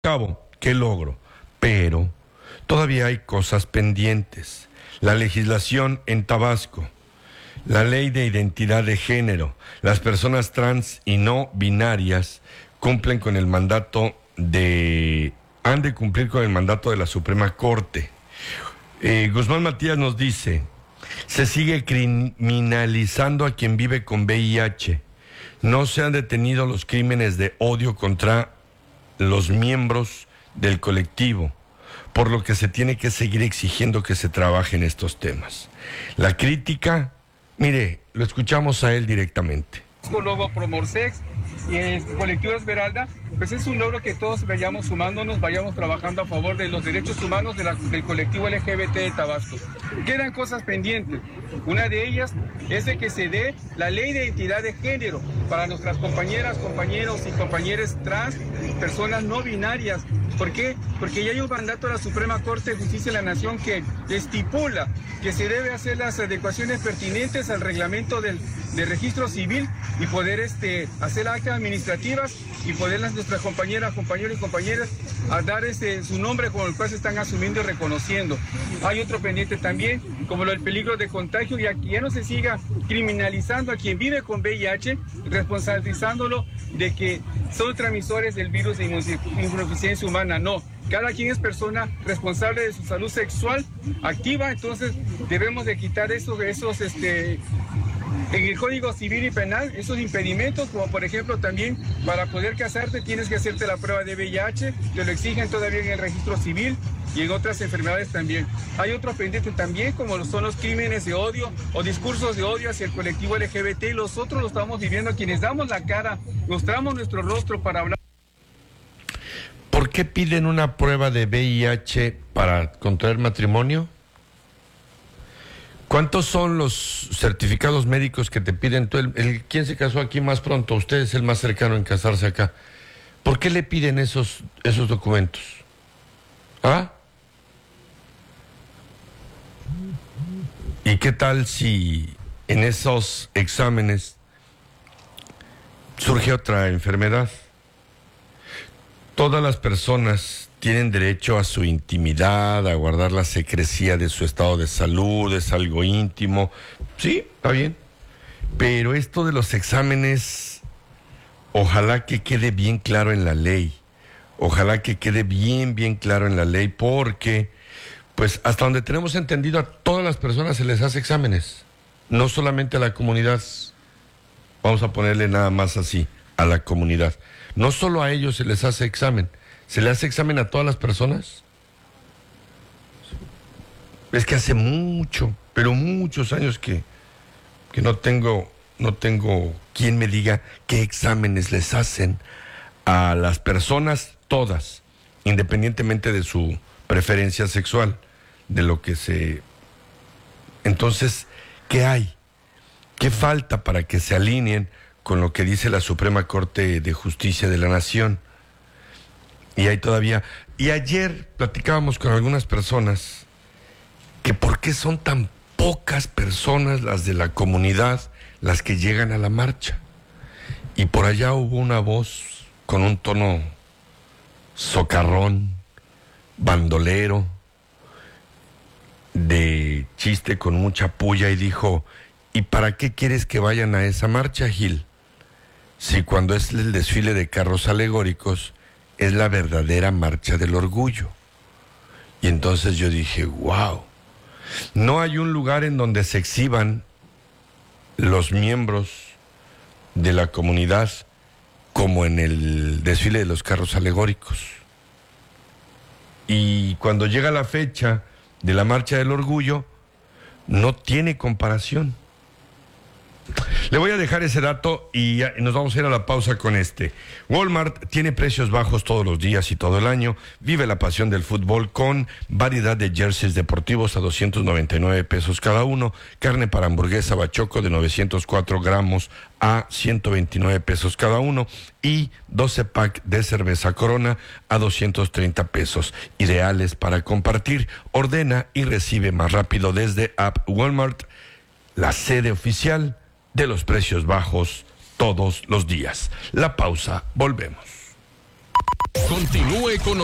cabo, qué logro, pero todavía hay cosas pendientes. La legislación en Tabasco, la ley de identidad de género, las personas trans y no binarias cumplen con el mandato han de cumplir con el mandato de la Suprema Corte. Guzmán Matías nos dice, se sigue criminalizando a quien vive con VIH. No se han detenido los crímenes de odio contra los miembros del colectivo, por lo que se tiene que seguir exigiendo que se trabaje en estos temas. La crítica, mire, lo escuchamos a él directamente. Logo Promorsex y el colectivo Esmeralda, pues es un logro que todos vayamos sumándonos, vayamos trabajando a favor de los derechos humanos del colectivo LGBT de Tabasco. Quedan cosas pendientes. Una de ellas es de que se dé la ley de identidad de género para nuestras compañeras, compañeros y compañeras trans, personas no binarias. ¿Por qué? Porque ya hay un mandato de la Suprema Corte de Justicia de la Nación que estipula que se debe hacer las adecuaciones pertinentes al reglamento del registro civil y poder hacer actas administrativas y poder nuestras compañeras, compañeros y compañeras a dar su nombre con el cual se están asumiendo y reconociendo. Hay otro pendiente también, como lo del peligro de contagio, y aquí ya no se siga criminalizando a quien vive con VIH, responsabilizándolo de que son transmisores del virus de inmunodeficiencia humana. No, cada quien es persona responsable de su salud sexual activa, entonces debemos de quitar en el Código Civil y Penal, esos impedimentos, como por ejemplo también para poder casarte tienes que hacerte la prueba de VIH, te lo exigen todavía en el registro civil y en otras enfermedades también. Hay otro pendiente también, como son los crímenes de odio o discursos de odio hacia el colectivo LGBT, y nosotros lo estamos viviendo, quienes damos la cara, mostramos nuestro rostro para hablar. ¿Por qué piden una prueba de VIH para contraer matrimonio? ¿Cuántos son los certificados médicos que te piden? ¿Quién se casó aquí más pronto? Usted es el más cercano en casarse acá. ¿Por qué le piden esos documentos? ¿Ah? ¿Y qué tal si en esos exámenes surge otra enfermedad? Todas las personas tienen derecho a su intimidad, a guardar la secrecía de su estado de salud, es algo íntimo. Sí, está bien. Pero esto de los exámenes, ojalá que quede bien claro en la ley. Ojalá que quede bien claro en la ley, porque, pues, hasta donde tenemos entendido, a todas las personas se les hace exámenes. No solamente a la comunidad. Vamos a ponerle nada más así, a la comunidad. No solo a ellos se les hace examen. ¿Se le hace examen a todas las personas? Es que hace mucho, pero muchos años que no tengo quien me diga qué exámenes les hacen a las personas todas, independientemente de su preferencia sexual, de lo que se... Entonces, ¿qué hay? ¿Qué falta para que se alineen con lo que dice la Suprema Corte de Justicia de la Nación? Y hay todavía... Y ayer platicábamos con algunas personas que por qué son tan pocas personas las de la comunidad las que llegan a la marcha. Y por allá hubo una voz con un tono socarrón, bandolero, de chiste con mucha puya, y dijo: ¿y para qué quieres que vayan a esa marcha, Gil? Si cuando es el desfile de carros alegóricos es la verdadera marcha del orgullo. Y entonces yo dije, wow, no hay un lugar en donde se exhiban los miembros de la comunidad como en el desfile de los carros alegóricos. Y cuando llega la fecha de la marcha del orgullo, no tiene comparación. Le voy a dejar ese dato y nos vamos a ir a la pausa con este. Walmart tiene precios bajos todos los días y todo el año. Vive la pasión del fútbol con variedad de jerseys deportivos a 299 pesos cada uno. Carne para hamburguesa Bachoco de 904 gramos a 129 pesos cada uno. Y 12 pack de cerveza Corona a 230 pesos. Ideales para compartir. Ordena y recibe más rápido desde App Walmart, la sede oficial de los precios bajos todos los días. La pausa, volvemos. Continúe con